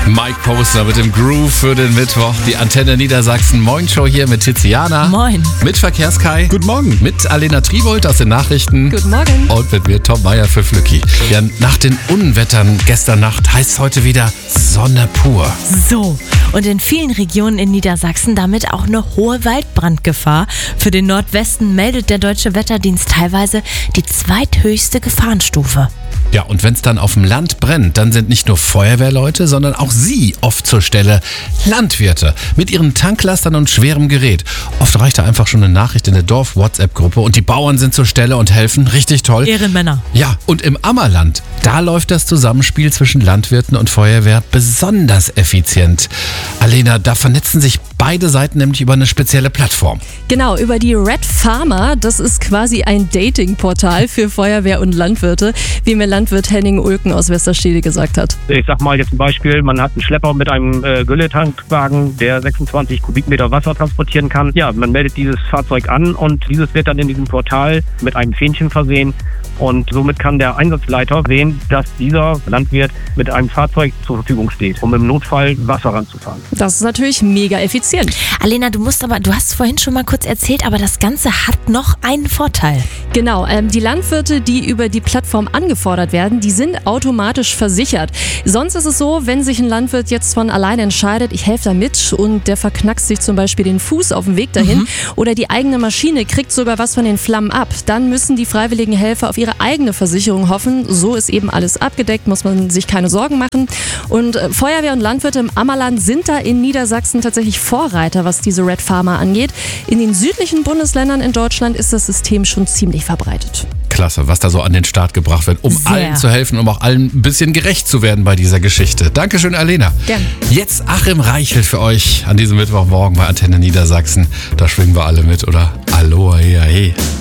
Mike Posner mit dem Groove für den Mittwoch. Die Antenne Niedersachsen Moin Show hier mit Tiziana. Moin. Mit Verkehrskai. Guten Morgen. Mit Alena Tribold aus den Nachrichten. Guten Morgen. Und mit mir Tom Meyer für Flücki. Ja, nach den Unwettern gestern Nacht heißt es heute wieder Sonne pur. So, und in vielen Regionen in Niedersachsen damit auch eine hohe Waldbrandgefahr. Für den Nordwesten meldet der Deutsche Wetterdienst teilweise die zweithöchste Gefahrenstufe. Ja, und wenn es dann auf dem Land brennt, dann sind nicht nur Feuerwehrleute, sondern auch sie oft zur Stelle. Landwirte mit ihren Tanklastern und schwerem Gerät. Oft reicht da einfach schon eine Nachricht in der Dorf-WhatsApp-Gruppe und die Bauern sind zur Stelle und helfen. Richtig toll. Ehrenmänner. Ja, und im Ammerland, da läuft das Zusammenspiel zwischen Landwirten und Feuerwehr besonders effizient. Alena, da vernetzen sich beide Seiten nämlich über eine spezielle Plattform. Genau, über die Red Farmer. Das ist quasi ein Dating-Portal für Feuerwehr und Landwirte, wie mir Landwirt Henning Ulken aus Westerstede gesagt hat. Ich sag mal jetzt ein Beispiel, man hat einen Schlepper mit einem Gülletankwagen, der 26 Kubikmeter Wasser transportieren kann. Ja, man meldet dieses Fahrzeug an und dieses wird dann in diesem Portal mit einem Fähnchen versehen. Und somit kann der Einsatzleiter sehen, dass dieser Landwirt mit einem Fahrzeug zur Verfügung steht, um im Notfall Wasser ranzufahren. Das ist natürlich mega effizient. Alena, du hast vorhin schon mal kurz erzählt, aber das Ganze hat noch einen Vorteil. Genau, die Landwirte, die über die Plattform angefordert werden, die sind automatisch versichert. Sonst ist es so, wenn sich ein Landwirt jetzt von alleine entscheidet, ich helfe da mit und der verknackst sich zum Beispiel den Fuß auf dem Weg dahin oder die eigene Maschine kriegt sogar was von den Flammen ab, dann müssen die freiwilligen Helfer auf ihre eigene Versicherung hoffen. So ist eben alles abgedeckt, muss man sich keine Sorgen machen. Und Feuerwehr und Landwirte im Ammerland sind da in Niedersachsen tatsächlich Vorreiter, was diese Red Farmer angeht. In den südlichen Bundesländern in Deutschland ist das System schon ziemlich verbreitet. Klasse, was da so an den Start gebracht wird, um allen zu helfen, um auch allen ein bisschen gerecht zu werden bei dieser Geschichte. Dankeschön, Alena. Gern. Jetzt Achim Reichel für euch an diesem Mittwochmorgen bei Antenne Niedersachsen. Da schwingen wir alle mit, oder? Aloha, hey.